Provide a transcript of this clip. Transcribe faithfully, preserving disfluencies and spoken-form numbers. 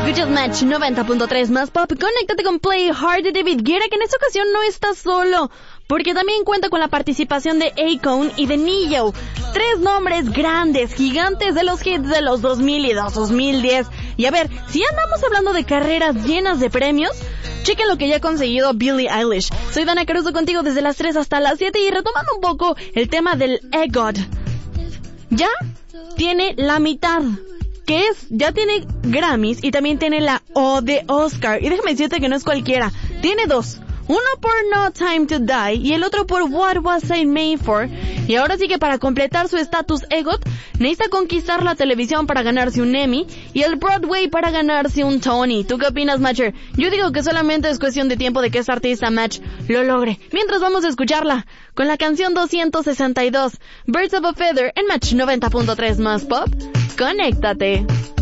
Escuchas Match noventa punto tres más pop. Conéctate con Play Hard de David Guetta, que en esta ocasión no está solo, porque también cuenta con la participación de Akon y de Ne-Yo. Tres nombres grandes, gigantes de los hits de los dos mil y los dos mil diez. Y a ver, si andamos hablando de carreras llenas de premios, chequen lo que ya ha conseguido Billie Eilish. Soy Dana Caruso contigo desde las tres hasta las siete y retomando un poco el tema del EGOT. Ya tiene la mitad, que es, ya tiene Grammys y también tiene la O de Oscar. Y déjame decirte que no es cualquiera, tiene dos. Uno por No Time to Die y el otro por What Was I Made For. Y ahora sí que para completar su estatus EGOT, necesita conquistar la televisión para ganarse un Emmy y el Broadway para ganarse un Tony. ¿Tú qué opinas, Matcher? Yo digo que solamente es cuestión de tiempo de que esta artista Match lo logre. Mientras vamos a escucharla con la canción doscientos sesenta y dos, Birds of a Feather, en Match noventa punto tres más pop. Conéctate.